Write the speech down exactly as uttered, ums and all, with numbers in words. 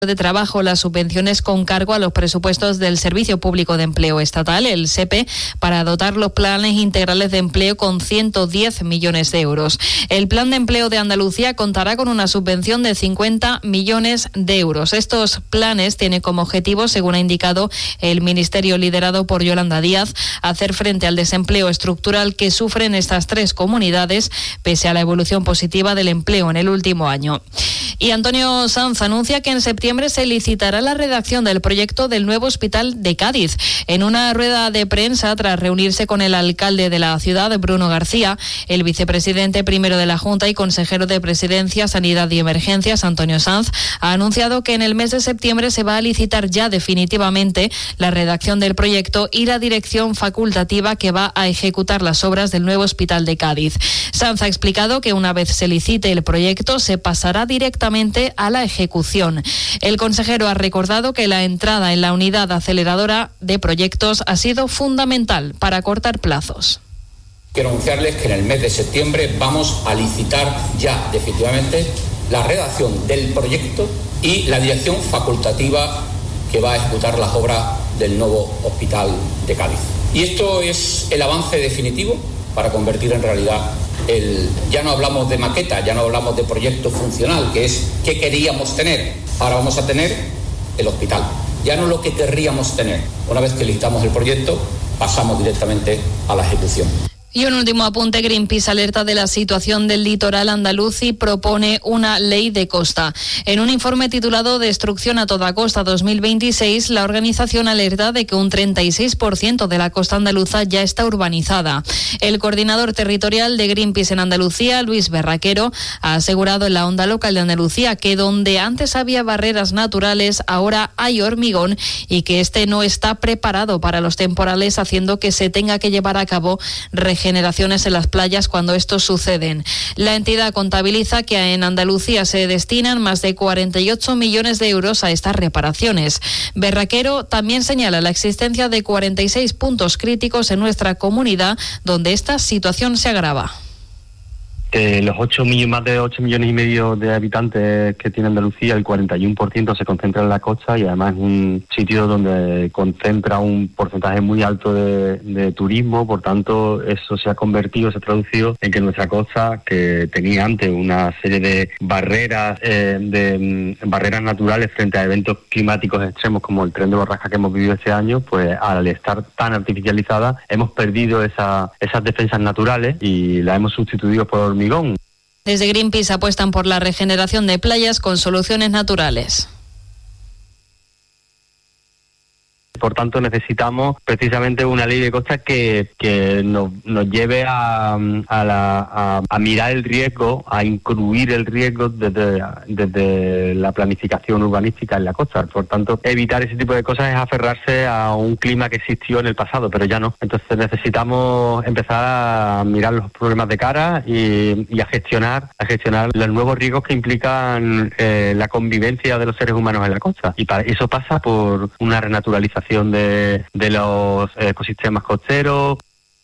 de Trabajo las subvenciones con cargo a los presupuestos del Servicio Público de Empleo Estatal, el S E P E, para dotar los planes integrales de empleo con ciento diez millones de euros. El Plan de Empleo de Andalucía contará con una subvención de cincuenta millones de euros. Estos planes tienen como objetivo, según ha indicado el Ministerio liderado por Yolanda Díaz, hacer frente al desempleo estructural que sufren estas tres comunidades, pese a la evolución positiva del empleo en el último año. Y Antonio Sanz anuncia que en septiembre se licitará la redacción del proyecto del nuevo hospital de Cádiz. En una rueda de prensa, tras reunirse con el alcalde de la ciudad, Bruno García, el vicepresidente primero de la Junta y consejero de Presidencia, Sanidad y Emergencias, Antonio Sanz, ha anunciado que en el mes de septiembre se va a licitar ya definitivamente la redacción del proyecto y la dirección facultativa que va a ejecutar las obras del nuevo hospital de Cádiz. Sanz ha explicado que una vez se licite el proyecto, se pasará directamente a la ejecución. El consejero ha recordado que la entrada en la unidad aceleradora de proyectos ha sido fundamental para acortar plazos. Quiero anunciarles que en el mes de septiembre vamos a licitar ya definitivamente la redacción del proyecto y la dirección facultativa que va a ejecutar las obras del nuevo hospital de Cádiz. Y esto es el avance definitivo para convertir en realidad el... Ya no hablamos de maqueta, ya no hablamos de proyecto funcional, que es qué queríamos tener. Ahora vamos a tener el hospital, ya no lo que querríamos tener. Una vez que licitamos el proyecto, pasamos directamente a la ejecución. Y un último apunte, Greenpeace alerta de la situación del litoral andaluz y propone una ley de costa. En un informe titulado Destrucción a toda costa dos mil veintiséis, la organización alerta de que un treinta y seis por ciento de la costa andaluza ya está urbanizada. El coordinador territorial de Greenpeace en Andalucía, Luis Berraquero, ha asegurado en la Onda Local de Andalucía que donde antes había barreras naturales, ahora hay hormigón y que este no está preparado para los temporales, haciendo que se tenga que llevar a cabo regeneraciones generaciones en las playas cuando estos suceden. La entidad contabiliza que en Andalucía se destinan más de cuarenta y ocho millones de euros a estas reparaciones. Berraquero también señala la existencia de cuarenta y seis puntos críticos en nuestra comunidad donde esta situación se agrava. Que los ocho millones, más de ocho millones y medio de habitantes que tiene Andalucía, el cuarenta y uno por ciento se concentra en la costa y además es un sitio donde concentra un porcentaje muy alto de, de turismo. Por tanto, eso se ha convertido, se ha traducido en que nuestra costa, que tenía antes una serie de barreras, eh, de um, barreras naturales frente a eventos climáticos extremos como el tren de borrasca que hemos vivido este año, pues al estar tan artificializada hemos perdido esa, esas defensas naturales y las hemos sustituido por Desde Greenpeace apuestan por la regeneración de playas con soluciones naturales. Por tanto, necesitamos precisamente una ley de costa que, que nos, nos lleve a, a, la, a, a mirar el riesgo, a incluir el riesgo desde, desde la planificación urbanística en la costa. Por tanto, evitar ese tipo de cosas es aferrarse a un clima que existió en el pasado, pero ya no. Entonces necesitamos empezar a mirar los problemas de cara y, y a gestionar a gestionar los nuevos riesgos que implican eh, la convivencia de los seres humanos en la costa. Y para eso pasa por una renaturalización de, de los ecosistemas costeros.